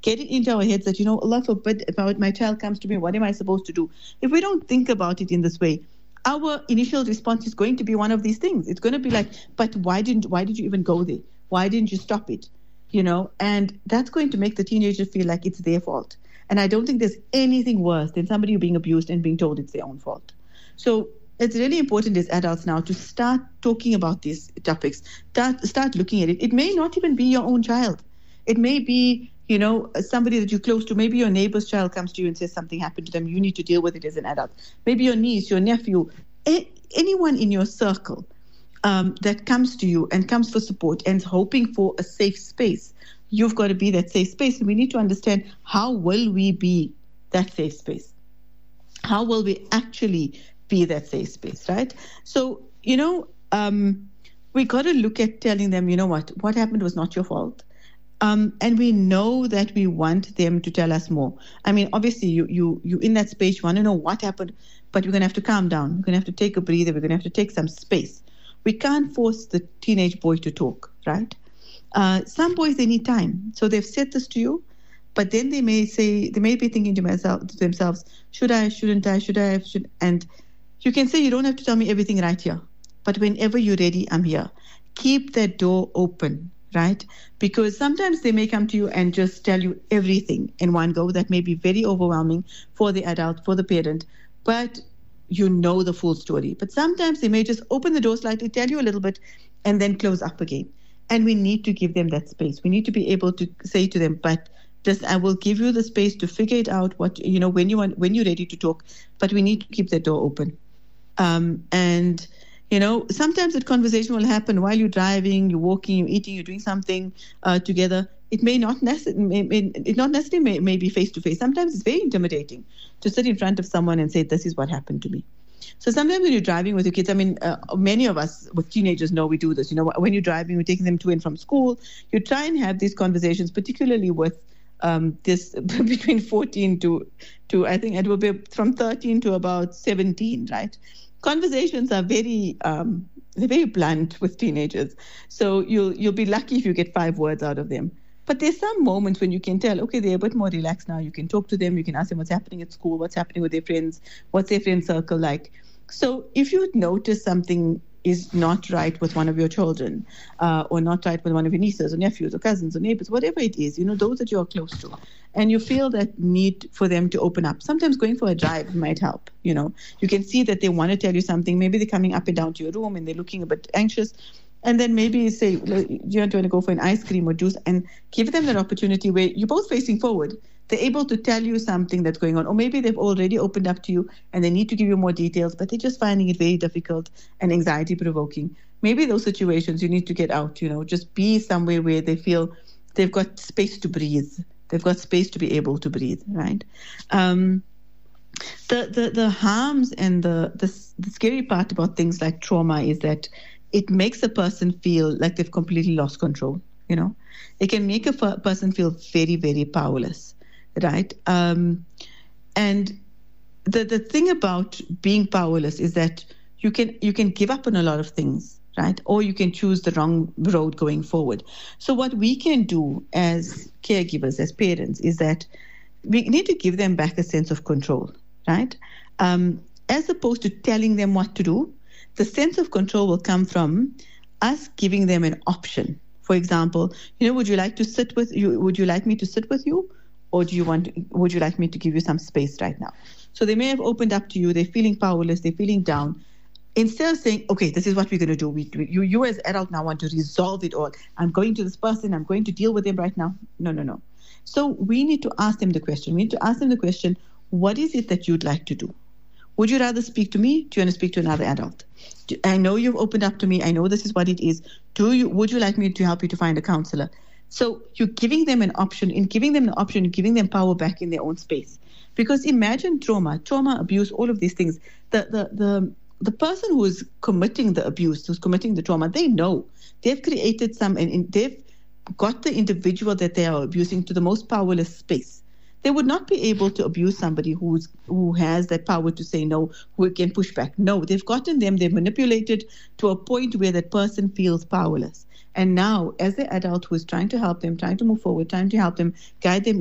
get it into our heads that, Allah forbid, if my child comes to me, what am I supposed to do? If we don't think about it in this way, our initial response is going to be one of these things. It's going to be like, but why did you even go there? Why didn't you stop it? And that's going to make the teenager feel like it's their fault. And I don't think there's anything worse than somebody being abused and being told it's their own fault. So it's really important as adults now to start talking about these topics, start looking at it. It may not even be your own child. It may be, somebody that you're close to. Maybe your neighbor's child comes to you and says something happened to them. You need to deal with it as an adult. Maybe your niece, your nephew, anyone in your circle that comes to you and comes for support and is hoping for a safe space. You've got to be that safe space. And we need to understand, how will we be that safe space? How will we actually be that safe space, right? So, we got to look at telling them, what happened was not your fault. And we know that we want them to tell us more. I mean, obviously, you in that space, you want to know what happened, but we're going to have to calm down. We're going to have to take a breather. We're going to have to take some space. We can't force the teenage boy to talk, right? Some boys, they need time. So they've said this to you, but then they may be thinking to themselves, should I, shouldn't I, should I, should, and you can say, you don't have to tell me everything right here, but whenever you're ready, I'm here. Keep that door open, right? Because sometimes they may come to you and just tell you everything in one go. That may be very overwhelming for the adult, for the parent, but you know the full story. But sometimes they may just open the door slightly, tell you a little bit, and then close up again. And we need to give them that space. We need to be able to say to them, but I will give you the space to figure it out, when you're ready to talk, but we need to keep that door open. And sometimes that conversation will happen while you're driving, you're walking, you're eating, you're doing something together. It may not necessarily may be face to face. Sometimes it's very intimidating to sit in front of someone and say, this is what happened to me. So sometimes when you're driving with your kids, many of us with teenagers know we do this. When you're driving, we're taking them to and from school. You try and have these conversations, particularly with this between 14 to I think it will be from 13 to about 17, right? Conversations are they're very blunt with teenagers. So you'll be lucky if you get 5 words out of them. But there's some moments when you can tell, okay, they're a bit more relaxed now. You can talk to them. You can ask them what's happening at school, what's happening with their friends, what's their friend circle like. So if you notice something is not right with one of your children, or not right with one of your nieces or nephews or cousins or neighbors, whatever it is, those that you're close to, and you feel that need for them to open up. Sometimes going for a drive might help. You can see that they want to tell you something. Maybe they're coming up and down to your room and they're looking a bit anxious. And then maybe say, do you want to go for an ice cream or juice, and give them that opportunity where you're both facing forward. They're able to tell you something that's going on. Or maybe they've already opened up to you and they need to give you more details, but they're just finding it very difficult and anxiety-provoking. Maybe those situations you need to get out, just be somewhere where they feel they've got space to breathe. They've got space to be able to breathe, right? The harms and the scary part about things like trauma is that it makes a person feel like they've completely lost control, It can make a person feel very, very powerless, right? And the thing about being powerless is that you can give up on a lot of things, right? Or you can choose the wrong road going forward. So what we can do as caregivers, as parents, is that we need to give them back a sense of control, right? As opposed to telling them what to do, the sense of control will come from us giving them an option. For example, would you like to sit with you? Would you like me to sit with you? Or would you like me to give you some space right now? So they may have opened up to you. They're feeling powerless. They're feeling down. Instead of saying, okay, this is what we're going to do. You as adult now want to resolve it all. I'm going to this person. I'm going to deal with them right now. No. So we need to ask them the question. We need to ask them the question, what is it that you'd like to do? Would you rather speak to me? Do you want to speak to another adult? I know you've opened up to me. I know this is what it is. Would you like me to help you to find a counselor? So you're giving them an option. In giving them the option, you're giving them power back in their own space. Because imagine trauma, abuse, all of these things. The person who is committing the abuse, who's committing the trauma, they know. They've created and they've got the individual that they are abusing to the most powerless space. They would not be able to abuse somebody who has that power to say no, who can push back. No, they've gotten them, they've manipulated to a point where that person feels powerless. And now, as the adult who is trying to help them, trying to move forward, trying to help them, guide them